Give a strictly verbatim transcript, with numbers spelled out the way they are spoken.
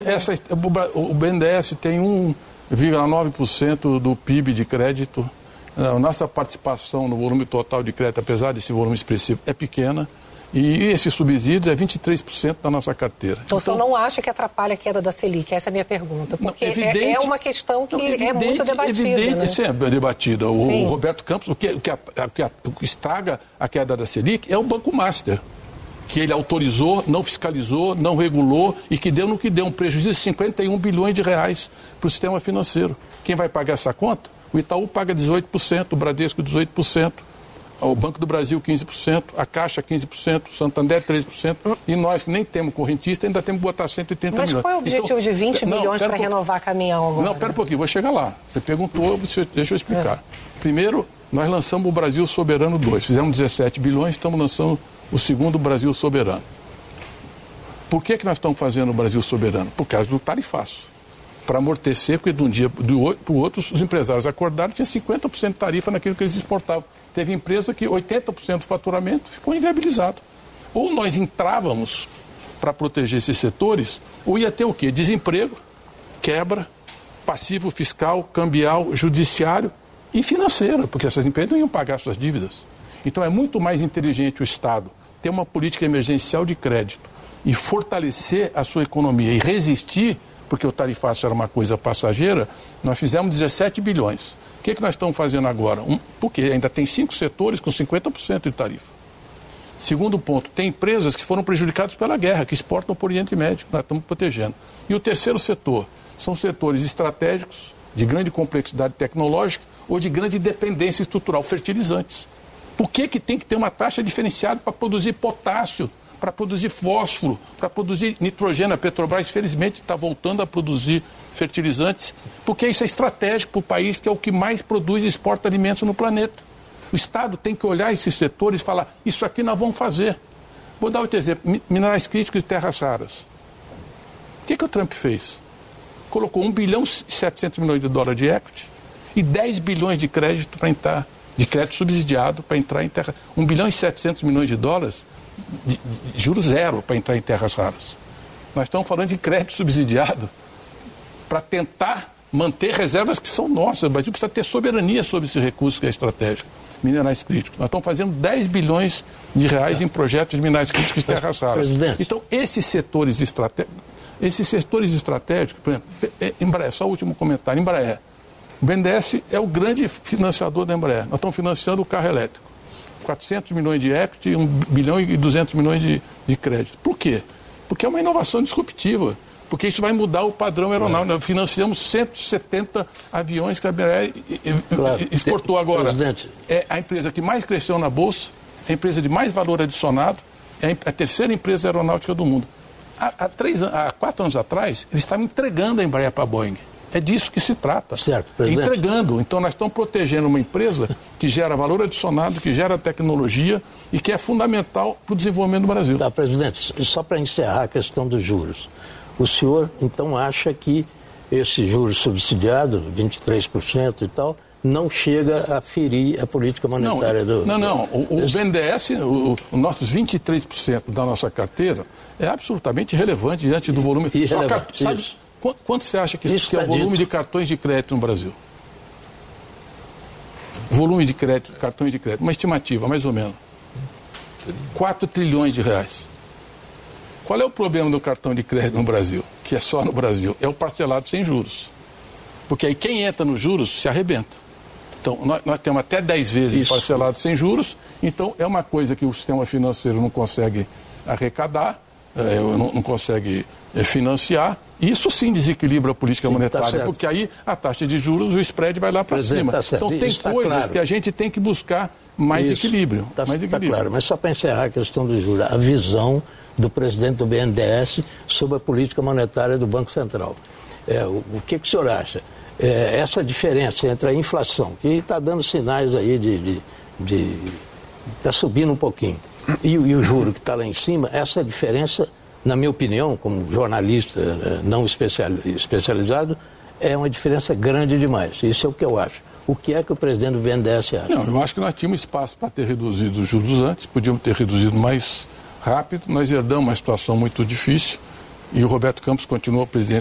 Essa, o B N D E S tem um vírgula nove por cento do P I B de crédito. A nossa participação no volume total de crédito, apesar desse volume expressivo, é pequena. E esse subsídio é vinte e três por cento da nossa carteira. Então, o senhor não acha que atrapalha a queda da Selic? Essa é a minha pergunta. Porque não, evidente, é, é uma questão que não, evidente, é muito debatida. Evidente, né? Sim, é debatida. O, o Roberto Campos, o que, o, que, o, que, o que estraga a queda da Selic é o Banco Master, que ele autorizou, não fiscalizou, não regulou e que deu no que deu um prejuízo de cinquenta e um bilhões de reais para o sistema financeiro. Quem vai pagar essa conta? O Itaú paga dezoito por cento, o Bradesco dezoito por cento, o Banco do Brasil quinze por cento, a Caixa quinze por cento, o Santander treze por cento e nós que nem temos correntista ainda temos que botar cento e oitenta Mas milhões. Mas qual é o objetivo então, de vinte milhões para renovar caminhão agora? Não, pera um pouquinho, vou chegar lá. Você perguntou, deixa eu explicar. É. Primeiro, nós lançamos o Brasil Soberano dois, fizemos dezessete bilhões, estamos lançando o segundo Brasil Soberano. Por que que nós estamos fazendo o Brasil Soberano? Por causa do tarifaço. Para amortecer, porque de um dia para o outro os empresários acordaram, tinha cinquenta por cento de tarifa naquilo que eles exportavam. Teve empresa que oitenta por cento do faturamento ficou inviabilizado. Ou nós entrávamos para proteger esses setores, ou ia ter o quê? Desemprego, quebra, passivo fiscal, cambial, judiciário e financeiro, porque essas empresas não iam pagar suas dívidas. Então é muito mais inteligente o Estado ter uma política emergencial de crédito e fortalecer a sua economia e resistir, porque o tarifaço era uma coisa passageira. Nós fizemos dezessete bilhões. O que, que nós estamos fazendo agora? Um, porque ainda tem cinco setores com cinquenta por cento de tarifa. Segundo ponto, tem empresas que foram prejudicadas pela guerra, que exportam para o Oriente Médio, nós estamos protegendo. E o terceiro setor são setores estratégicos, de grande complexidade tecnológica ou de grande dependência estrutural, fertilizantes. Por que que tem que ter uma taxa diferenciada para produzir potássio, para produzir fósforo, para produzir nitrogênio? A Petrobras, felizmente, está voltando a produzir fertilizantes, porque isso é estratégico para o país, que é o que mais produz e exporta alimentos no planeta. O Estado tem que olhar esses setores e falar, isso aqui nós vamos fazer. Vou dar outro exemplo, minerais críticos e terras raras. O que que o Trump fez? Colocou um bilhão e setecentos milhões de dólares de equity e dez bilhões de crédito para entrar, de crédito subsidiado para entrar em terra. um bilhão e setecentos milhões de dólares de, de juros zero para entrar em terras raras. Nós estamos falando de crédito subsidiado para tentar manter reservas que são nossas. O Brasil precisa ter soberania sobre esse recurso que é estratégico, minerais críticos. Nós estamos fazendo dez bilhões de reais em projetos de minerais críticos e terras raras. Presidente. Então, esses setores estratégicos, esses setores estratégicos, por exemplo, Embraer, só o último comentário, Embraer. O B N D E S é o grande financiador da Embraer. Nós estamos financiando o carro elétrico. quatrocentos milhões de equity, um bilhão e duzentos milhões de, de crédito. Por quê? Porque é uma inovação disruptiva. Porque isso vai mudar o padrão aeronáutico. Nós financiamos cento e setenta aviões que a Embraer claro. exportou agora. Presidente. É a empresa que mais cresceu na Bolsa, é a empresa de mais valor adicionado, é a terceira empresa aeronáutica do mundo. Há, há, três, há quatro anos atrás, eles estavam entregando a Embraer para a Boeing. É disso que se trata. Certo, presidente. Entregando. Então, nós estamos protegendo uma empresa que gera valor adicionado, que gera tecnologia e que é fundamental para o desenvolvimento do Brasil. Tá, presidente, só para encerrar a questão dos juros. O senhor, então, acha que esse juros subsidiado, vinte e três por cento e tal, não chega a ferir a política monetária não, do... Não, não. O, o B N D E S, o, o nossos vinte e três por cento da nossa carteira é absolutamente irrelevante diante do volume... Irrelevante, Só, sabe, quanto, quanto você acha que, que é o volume de cartões de crédito no Brasil? Volume de crédito, cartões de crédito, uma estimativa, mais ou menos. quatro trilhões de reais. Qual é o problema do cartão de crédito no Brasil? Que é só no Brasil. É o parcelado sem juros. Porque aí quem entra nos juros se arrebenta. Então, nós, nós temos até dez vezes Isso. parcelado sem juros. Então, é uma coisa que o sistema financeiro não consegue arrecadar, é, não, não consegue é, financiar. Isso sim desequilibra a política sim, monetária, tá porque aí a taxa de juros, o spread vai lá para cima. Tá então, tem Isso coisas tá claro. que a gente tem que buscar mais Isso. equilíbrio. Está mais equilíbrio. Tá claro, mas só para encerrar a questão do juros, a visão do presidente do B N D E S sobre a política monetária do Banco Central. É, o, o que, que o senhor acha? É, essa diferença entre a inflação, que está dando sinais aí de... está subindo um pouquinho, e, e o juro que está lá em cima, essa diferença, na minha opinião, como jornalista não especializado, é uma diferença grande demais. Isso é o que eu acho. O que é que o presidente do B N D E S acha? Não, eu acho que nós tínhamos espaço para ter reduzido os juros antes, podíamos ter reduzido mais rápido, nós herdamos uma situação muito difícil e o Roberto Campos continua presidente